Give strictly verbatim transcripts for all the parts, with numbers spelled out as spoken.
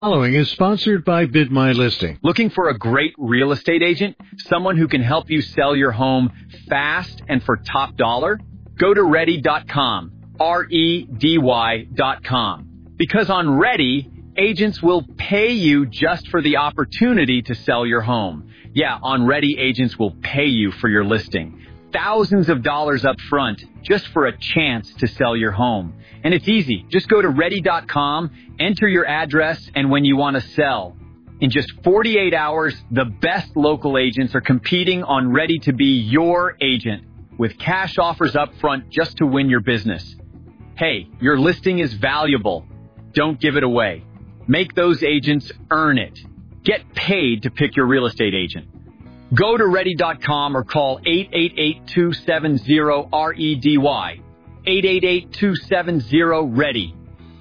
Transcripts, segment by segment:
Following is sponsored by Bid My Listing. Looking for a great real estate agent? Someone who can help you sell your home fast and for top dollar? Go to ready dot com, R E D Y dot com. Because on Ready, agents will pay you just for the opportunity to sell your home. Yeah, on Ready, agents will pay you for your listing. Thousands of dollars up front just for a chance to sell your home. And it's easy. Just go to ready dot com, enter your address, and when you want to sell. In just forty-eight hours, the best local agents are competing on Ready to be your agent with cash offers up front just to win your business. Hey, your listing is valuable. Don't give it away. Make those agents earn it. Get paid to pick your real estate agent. Go to ready dot com or call eight eight eight, two seven zero, R E D Y. eight eight eight, two seven zero, READY.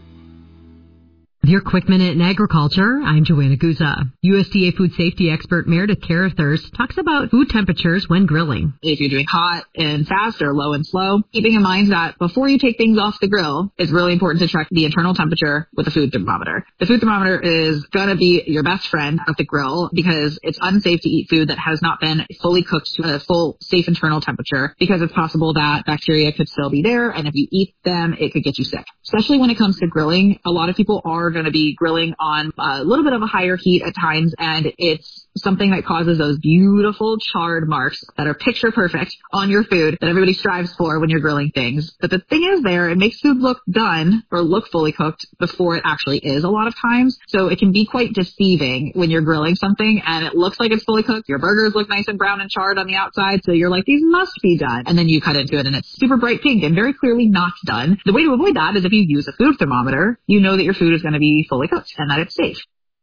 Your quick minute in agriculture, I'm Joanna Guza. U S D A food safety expert Meredith Carruthers talks about food temperatures when grilling. If you're doing hot and fast or low and slow, keeping in mind that before you take things off the grill, it's really important to check the internal temperature with a food thermometer. The food thermometer is going to be your best friend at the grill because it's unsafe to eat food that has not been fully cooked to a full safe internal temperature because it's possible that bacteria could still be there, and if you eat them, it could get you sick. Especially when it comes to grilling, a lot of people are going to be grilling on a little bit of a higher heat at times, and it's something that causes those beautiful charred marks that are picture perfect on your food that everybody strives for when you're grilling things. But the thing is there, it makes food look done or look fully cooked before it actually is a lot of times. So it can be quite deceiving when you're grilling something and it looks like it's fully cooked. Your burgers look nice and brown and charred on the outside, so you're like, these must be done. And then you cut into it and it's super bright pink and very clearly not done. The way to avoid that is if you use a food thermometer, you know that your food is going to be fully cooked and that it's safe.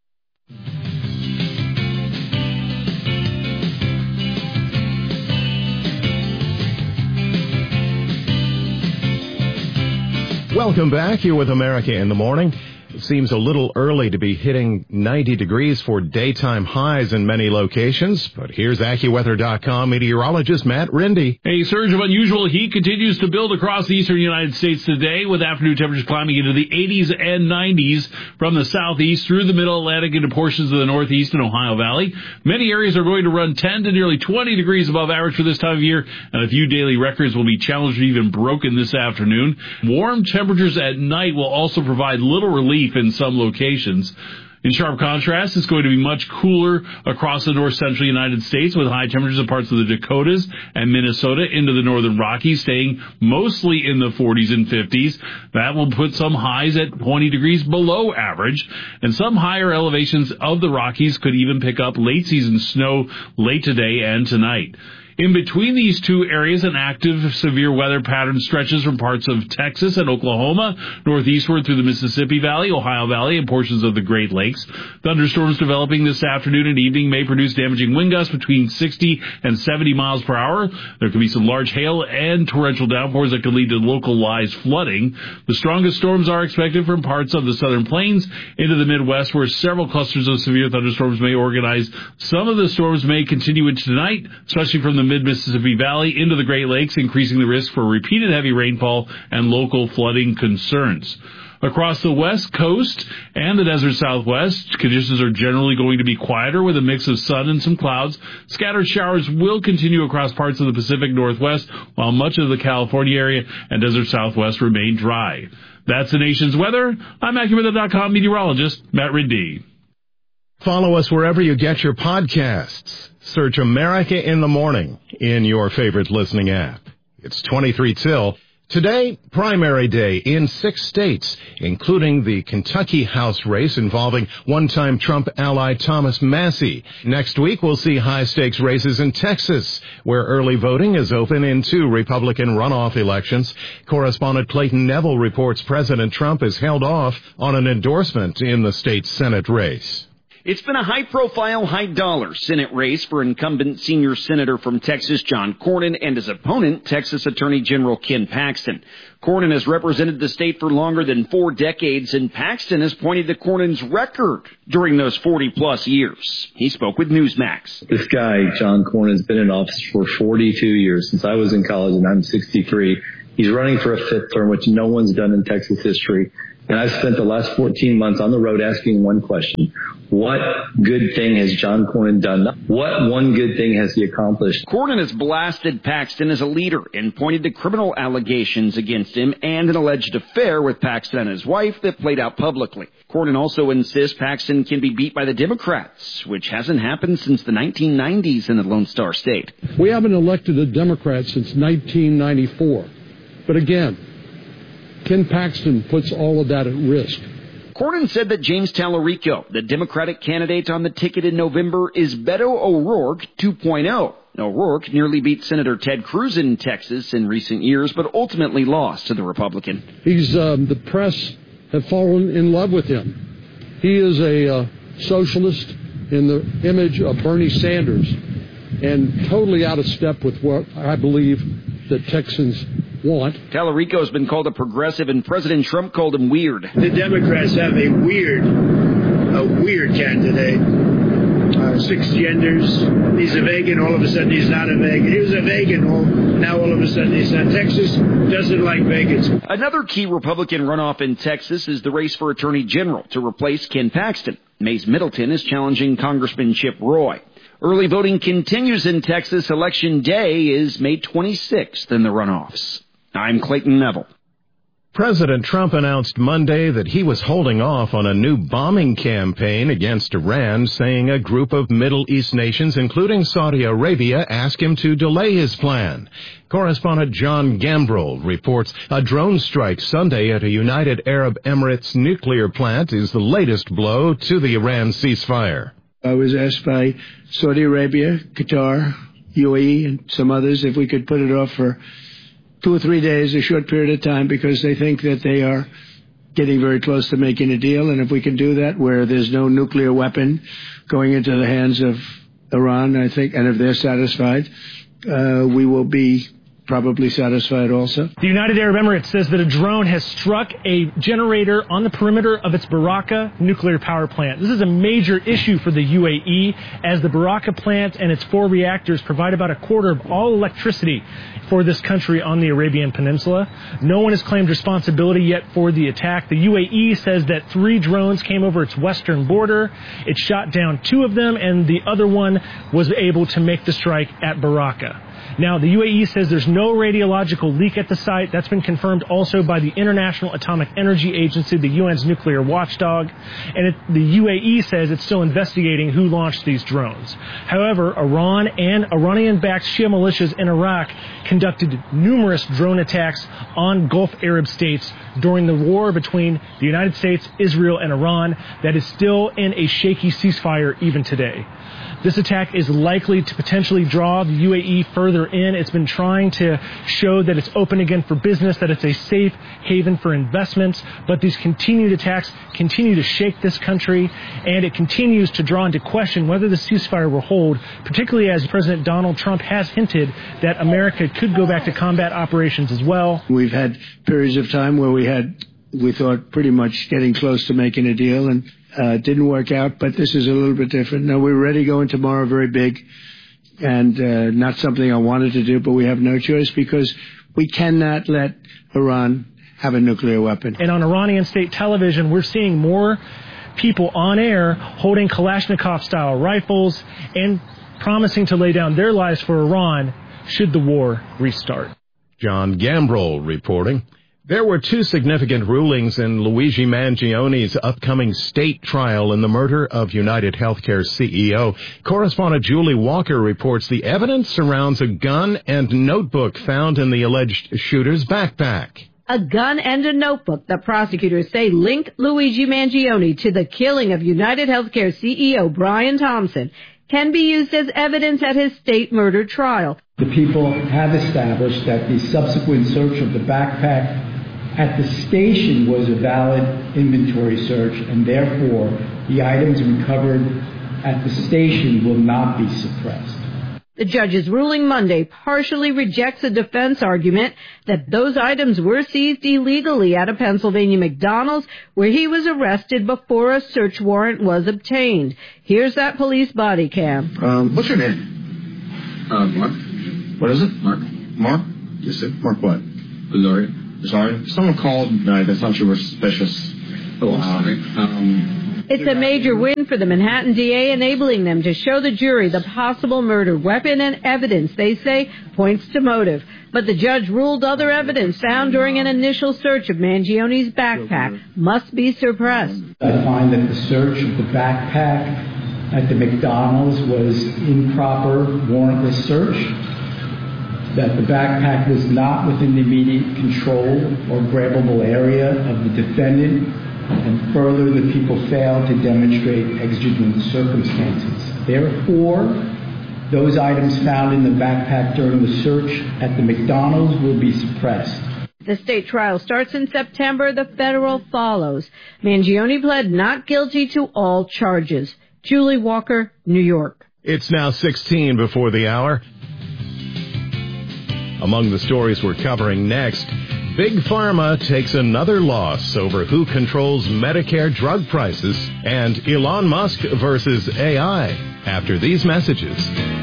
Welcome back. You're with America in the Morning. It seems a little early to be hitting ninety degrees for daytime highs in many locations, but here's AccuWeather dot com meteorologist Matt Rindy. A surge of unusual heat continues to build across the eastern United States today, with afternoon temperatures climbing into the eighties and nineties from the southeast through the middle Atlantic into portions of the northeast and Ohio Valley. Many areas are going to run ten to nearly twenty degrees above average for this time of year, and a few daily records will be challenged or even broken this afternoon. Warm temperatures at night will also provide little relief in some locations. In sharp contrast, it's going to be much cooler across the north-central United States, with high temperatures in parts of the Dakotas and Minnesota into the northern Rockies, staying mostly in the forties and fifties. That will put some highs at twenty degrees below average, and some higher elevations of the Rockies could even pick up late-season snow late today and tonight. In between these two areas, an active severe weather pattern stretches from parts of Texas and Oklahoma northeastward through the Mississippi Valley, Ohio Valley, and portions of the Great Lakes. Thunderstorms developing this afternoon and evening may produce damaging wind gusts between sixty and seventy miles per hour. There could be some large hail and torrential downpours that could lead to localized flooding. The strongest storms are expected from parts of the southern plains into the Midwest, where several clusters of severe thunderstorms may organize. Some of the storms may continue into tonight, especially from the mid-Mississippi Valley into the Great Lakes, increasing the risk for repeated heavy rainfall and local flooding concerns. Across the west coast and the desert southwest, conditions are generally going to be quieter with a mix of sun and some clouds. Scattered showers will continue across parts of the Pacific Northwest, while much of the California area and desert southwest remain dry. That's the nation's weather. I'm AccuWeather dot com meteorologist Matt Rindy. Follow us wherever you get your podcasts. Search America in the Morning in your favorite listening app. It's twenty-three till. Today, primary day in six states, including the Kentucky House race involving one-time Trump ally Thomas Massie. Next week, we'll see high-stakes races in Texas, where early voting is open in two Republican runoff elections. Correspondent Clayton Neville reports President Trump has held off on an endorsement in the state's Senate race. It's been a high-profile, high-dollar Senate race for incumbent senior senator from Texas, John Cornyn, and his opponent, Texas Attorney General Ken Paxton. Cornyn has represented the state for longer than four decades, and Paxton has pointed to Cornyn's record during those forty-plus years. He spoke with Newsmax. This guy, John Cornyn, has been in office for forty-two years, since I was in college, and I'm sixty-three. He's running for a fifth term, which no one's done in Texas history. And I've spent the last fourteen months on the road asking one question. What good thing has John Cornyn done? What one good thing has he accomplished? Cornyn has blasted Paxton as a leader and pointed to criminal allegations against him and an alleged affair with Paxton and his wife that played out publicly. Cornyn also insists Paxton can be beat by the Democrats, which hasn't happened since the nineteen nineties in the Lone Star State. We haven't elected a Democrat since nineteen ninety-four. But again, Ken Paxton puts all of that at risk. Cornyn said that James Tallarico, the Democratic candidate on the ticket in November, is Beto O'Rourke two point oh. O'Rourke nearly beat Senator Ted Cruz in Texas in recent years, but ultimately lost to the Republican. He's um, the press have fallen in love with him. He is a uh, socialist in the image of Bernie Sanders and totally out of step with what I believe that Texans want. Tallarico has been called a progressive, and President Trump called him weird. The Democrats have a weird, a weird candidate. Uh, six genders. He's a vegan. All of a sudden, he's not a vegan. He was a vegan. All, now, all of a sudden, he's not. Texas doesn't like vegans. Another key Republican runoff in Texas is the race for Attorney General to replace Ken Paxton. Mays Middleton is challenging Congressman Chip Roy. Early voting continues in Texas. Election Day is May twenty-sixth in the runoffs. I'm Clayton Neville. President Trump announced Monday that he was holding off on a new bombing campaign against Iran, saying a group of Middle East nations, including Saudi Arabia, asked him to delay his plan. Correspondent John Gambrell reports a drone strike Sunday at a United Arab Emirates nuclear plant is the latest blow to the Iran ceasefire. I was asked by Saudi Arabia, Qatar, U A E, and some others if we could put it off for two or three days, a short period of time, because they think that they are getting very close to making a deal. And if we can do that where there's no nuclear weapon going into the hands of Iran, I think, and if they're satisfied, uh, we will be probably satisfied also. The United Arab Emirates says that a drone has struck a generator on the perimeter of its Barakah nuclear power plant. This is a major issue for the U A E, as the Barakah plant and its four reactors provide about a quarter of all electricity for this country on the Arabian Peninsula. No one has claimed responsibility yet for the attack. The U A E says that three drones came over its western border. It shot down two of them, and the other one was able to make the strike at Barakah. Now, the U A E says there's no radiological leak at the site. That's been confirmed also by the International Atomic Energy Agency, the U N's nuclear watchdog. And it, the U A E says it's still investigating who launched these drones. However, Iran and Iranian-backed Shia militias in Iraq conducted numerous drone attacks on Gulf Arab states during the war between the United States, Israel, and Iran that is still in a shaky ceasefire even today. This attack is likely to potentially draw the U A E further in. It's been trying to show that it's open again for business, that it's a safe haven for investments, but these continued attacks continue to shake this country, and it continues to draw into question whether the ceasefire will hold, particularly as President Donald Trump has hinted that America could go back to combat operations as well. We've had periods of time where we had, we thought, pretty much getting close to making a deal, and Uh, didn't work out, but this is a little bit different. Now, we're ready going tomorrow, very big, and uh, not something I wanted to do, but we have no choice because we cannot let Iran have a nuclear weapon. And on Iranian state television, we're seeing more people on air holding Kalashnikov-style rifles and promising to lay down their lives for Iran should the war restart. John Gambrell reporting. There were two significant rulings in Luigi Mangioni's upcoming state trial in the murder of United Healthcare C E O. Correspondent Julie Walker reports the evidence surrounds a gun and notebook found in the alleged shooter's backpack. A gun and a notebook that prosecutors say link Luigi Mangioni to the killing of United Healthcare C E O Brian Thompson can be used as evidence at his state murder trial. The people have established that the subsequent search of the backpack at the station was a valid inventory search, and therefore the items recovered at the station will not be suppressed. The judge's ruling Monday partially rejects a defense argument that those items were seized illegally at a Pennsylvania McDonald's where he was arrested before a search warrant was obtained. Here's that police body cam. Um, what's your name? Uh, Mark. What is it? Mark. Mark? Yes, sir. Mark what? Bizarre. Sorry, someone called uh, they thought you were suspicious. Oh, sorry. Um, It's a major win for the Manhattan D A, enabling them to show the jury the possible murder weapon and evidence they say points to motive. But the judge ruled other evidence found during an initial search of Mangione's backpack must be suppressed. I find that the search of the backpack at the McDonald's was improper, warrantless search, that the backpack was not within the immediate control or grabbable area of the defendant, and further, the people failed to demonstrate exigent circumstances. Therefore, those items found in the backpack during the search at the McDonald's will be suppressed. The state trial starts in September. The federal follows. Mangione pled not guilty to all charges. Julie Walker, New York. It's now sixteen before the hour. Among the stories we're covering next, Big Pharma takes another loss over who controls Medicare drug prices, and Elon Musk versus A I after these messages.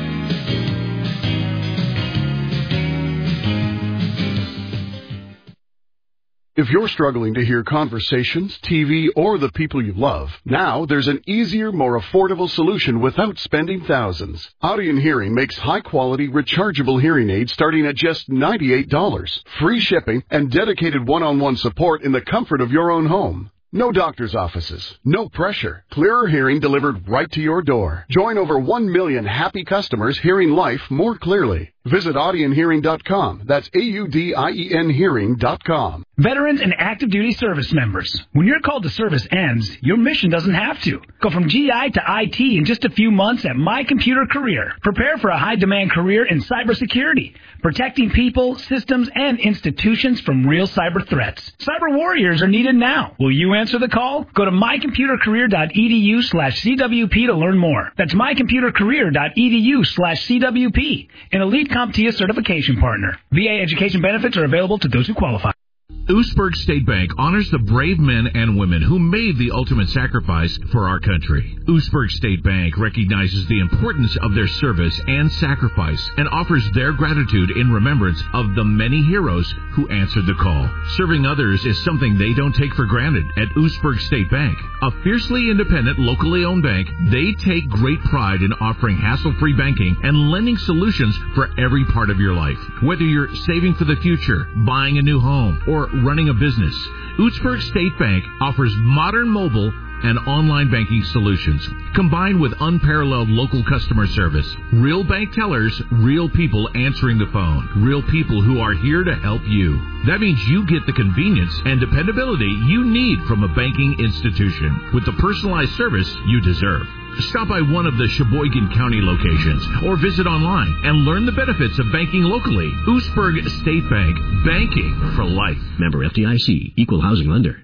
If you're struggling to hear conversations, T V, or the people you love, now there's an easier, more affordable solution without spending thousands. Audien Hearing makes high-quality, rechargeable hearing aids starting at just ninety-eight dollars. Free shipping and dedicated one-on-one support in the comfort of your own home. No doctor's offices, no pressure. Clearer hearing delivered right to your door. Join over one million happy customers hearing life more clearly. Visit audien hearing dot com. That's A U D I E N hearing dot com. Veterans and active duty service members. When your call to service ends, your mission doesn't have to. Go from G I to I T in just a few months at My Computer Career. Prepare for a high-demand career in cybersecurity, protecting people, systems, and institutions from real cyber threats. Cyber warriors are needed now. Will you answer the call? Go to my computer career dot e d u slash C W P to learn more. That's my computer career dot e d u slash C W P. An elite CompTIA certification partner. V A education benefits are available to those who qualify. Oostburg State Bank honors the brave men and women who made the ultimate sacrifice for our country. Oostburg State Bank recognizes the importance of their service and sacrifice and offers their gratitude in remembrance of the many heroes who answered the call. Serving others is something they don't take for granted at Oostburg State Bank. A fiercely independent, locally owned bank, they take great pride in offering hassle-free banking and lending solutions for every part of your life. Whether you're saving for the future, buying a new home, or running a business, Oostburg State Bank offers modern mobile and online banking solutions, combined with unparalleled local customer service. Real bank tellers, real people answering the phone, real people who are here to help you. That means you get the convenience and dependability you need from a banking institution with the personalized service you deserve. Stop by one of the Sheboygan County locations or visit online and learn the benefits of banking locally. Oostburg State Bank, banking for life. Member F D I C, Equal Housing Lender.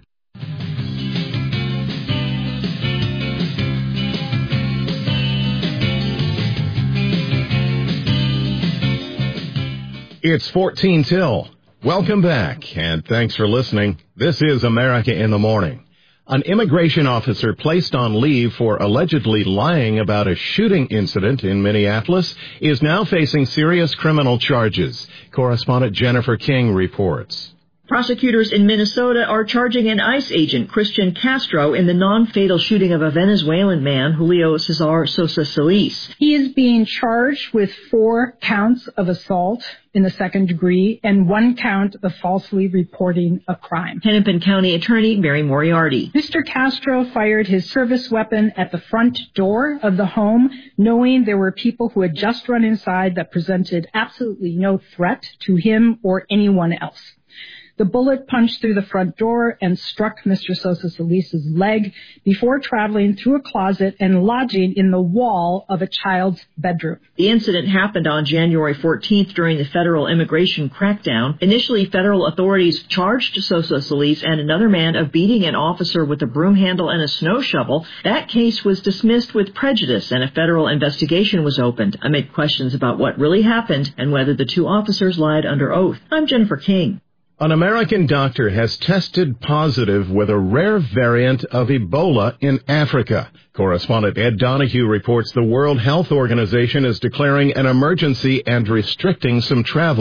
It's fourteen till. Welcome back, and thanks for listening. This is America in the Morning. An immigration officer placed on leave for allegedly lying about a shooting incident in Minneapolis is now facing serious criminal charges. Correspondent Jennifer King reports. Prosecutors in Minnesota are charging an ICE agent, Christian Castro, in the non-fatal shooting of a Venezuelan man, Julio Cesar Sosa Solis. He is being charged with four counts of assault in the second degree and one count of falsely reporting a crime. Hennepin County Attorney Mary Moriarty. Mister Castro fired his service weapon at the front door of the home, knowing there were people who had just run inside that presented absolutely no threat to him or anyone else. The bullet punched through the front door and struck Mister Sosa Solis's leg before traveling through a closet and lodging in the wall of a child's bedroom. The incident happened on January fourteenth during the federal immigration crackdown. Initially, federal authorities charged Sosa Solis and another man of beating an officer with a broom handle and a snow shovel. That case was dismissed with prejudice, and a federal investigation was opened amid questions about what really happened and whether the two officers lied under oath. I'm Jennifer King. An American doctor has tested positive with a rare variant of Ebola in Africa. Correspondent Ed Donahue reports the World Health Organization is declaring an emergency and restricting some travel.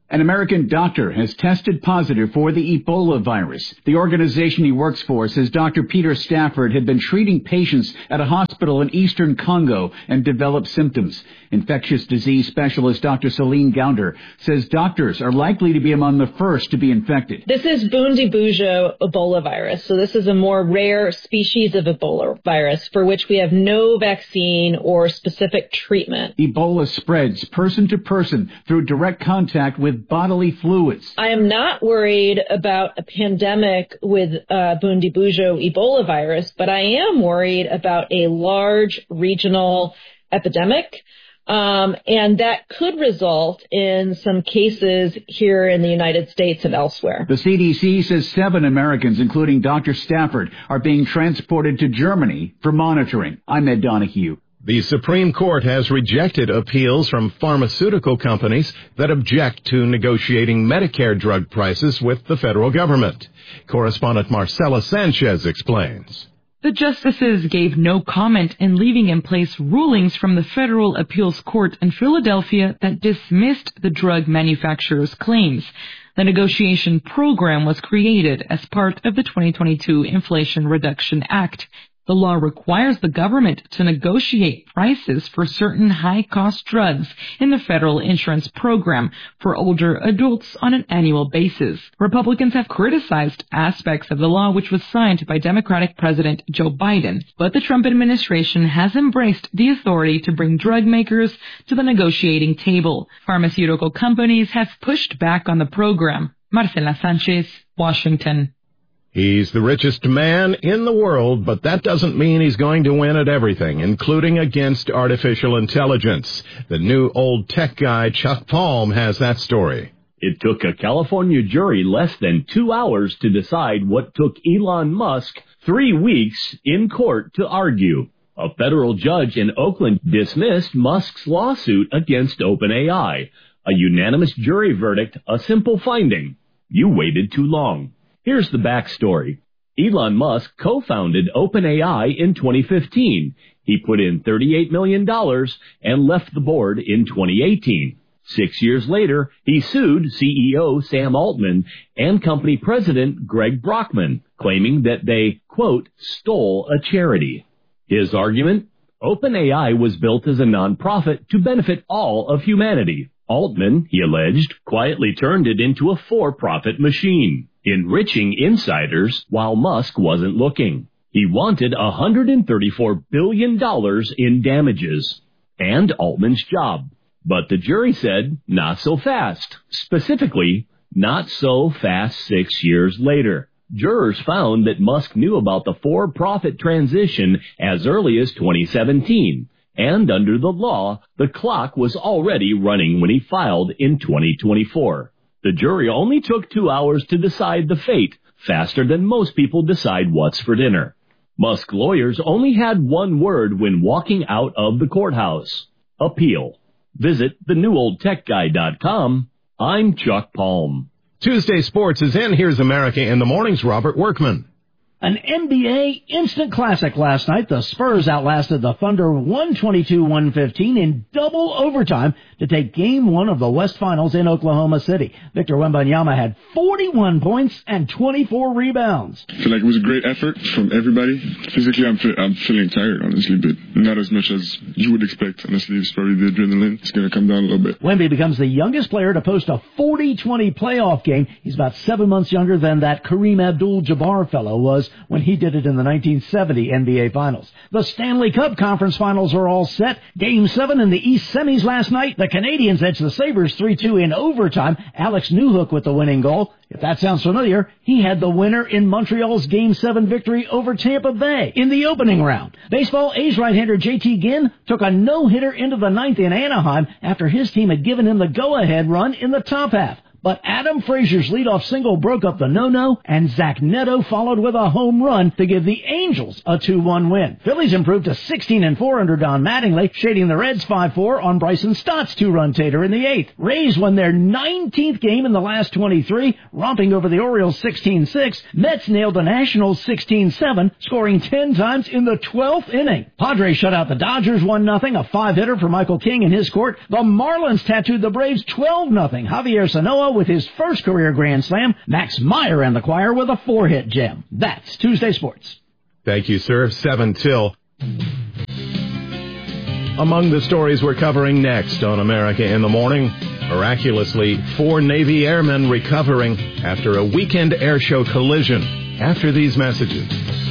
An American doctor has tested positive for the Ebola virus. The organization he works for says Doctor Peter Stafford had been treating patients at a hospital in eastern Congo and developed symptoms. Infectious disease specialist Doctor Celine Gounder says doctors are likely to be among the first to be infected. This is Bundibugyo Ebola virus. So this is a more rare species of Ebola virus for which we have no vaccine or specific treatment. Ebola spreads person to person through direct contact with bodily fluids. I am not worried about a pandemic with uh, Bundibugyo Ebola virus, but I am worried about a large regional epidemic. Um, and that could result in some cases here in the United States and elsewhere. The C D C says seven Americans, including Doctor Stafford, are being transported to Germany for monitoring. I'm Ed Donahue. The Supreme Court has rejected appeals from pharmaceutical companies that object to negotiating Medicare drug prices with the federal government. Correspondent Marcela Sanchez explains. The justices gave no comment in leaving in place rulings from the Federal Appeals Court in Philadelphia that dismissed the drug manufacturer's claims. The negotiation program was created as part of the twenty twenty-two Inflation Reduction Act. The law requires the government to negotiate prices for certain high-cost drugs in the federal insurance program for older adults on an annual basis. Republicans have criticized aspects of the law which was signed by Democratic President Joe Biden, but the Trump administration has embraced the authority to bring drug makers to the negotiating table. Pharmaceutical companies have pushed back on the program. Marcela Sanchez, Washington. He's the richest man in the world, but that doesn't mean he's going to win at everything, including against artificial intelligence. The new old tech guy, Chuck Palm, has that story. It took a California jury less than two hours to decide what took Elon Musk three weeks in court to argue. A federal judge in Oakland dismissed Musk's lawsuit against OpenAI. A unanimous jury verdict, a simple finding. You waited too long. Here's the backstory. Elon Musk co-founded OpenAI in twenty fifteen. He put in thirty-eight million dollars and left the board in twenty eighteen. Six years later, he sued C E O Sam Altman and company president Greg Brockman, claiming that they, quote, stole a charity. His argument? OpenAI was built as a nonprofit to benefit all of humanity. Altman, he alleged, quietly turned it into a for-profit machine, enriching insiders while Musk wasn't looking. He wanted one hundred thirty-four billion dollars in damages and Altman's job. But the jury said, not so fast. Specifically, not so fast six years later. Jurors found that Musk knew about the for-profit transition as early as twenty seventeen. And under the law, the clock was already running when he filed in twenty twenty-four. The jury only took two hours to decide the fate, faster than most people decide what's for dinner. Musk lawyers only had one word when walking out of the courthouse: appeal. Visit the new old tech guy dot com. I'm Chuck Palm. Tuesday Sports is in. Here's America in the Morning's Robert Workman. An N B A instant classic last night. The Spurs outlasted the Thunder one twenty-two one fifteen in double overtime to take Game one of the West Finals in Oklahoma City. Victor Wembanyama had forty-one points and twenty-four rebounds. I feel like it was a great effort from everybody. Physically, I'm, fe- I'm feeling tired, honestly, but not as much as you would expect. Honestly, it's probably the adrenaline. It's going to come down a little bit. Wemby becomes the youngest player to post a forty twenty playoff game. He's about seven months younger than that Kareem Abdul-Jabbar fellow was when he did it in the nineteen seventy N B A Finals. The Stanley Cup Conference Finals are all set. Game seven in the East semis last night. The Canadians edged the Sabres three two in overtime. Alex Newhook with the winning goal. If that sounds familiar, he had the winner in Montreal's Game seven victory over Tampa Bay in the opening round. Baseball A's right-hander J T Ginn took a no-hitter into the ninth in Anaheim after his team had given him the go-ahead run in the top half. But Adam Frazier's leadoff single broke up the no-no, and Zach Neto followed with a home run to give the Angels a two one win. Phillies improved to sixteen and four under Don Mattingly, shading the Reds five four on Bryson Stott's two-run tater in the eighth. Rays won their nineteenth game in the last twenty-three, romping over the Orioles sixteen six. Mets nailed the Nationals sixteen seven, scoring ten times in the twelfth inning. Padres shut out the Dodgers one nothing, a five-hitter for Michael King in his court. The Marlins tattooed the Braves twelve nothing. Javier Sanoa Ball with his first career Grand Slam. Max Meyer and the choir with a four-hit gem. That's Tuesday Sports. Thank you, sir. seven till. Among the stories we're covering next on America in the Morning, miraculously, four Navy airmen recovering after a weekend airshow collision. After these messages.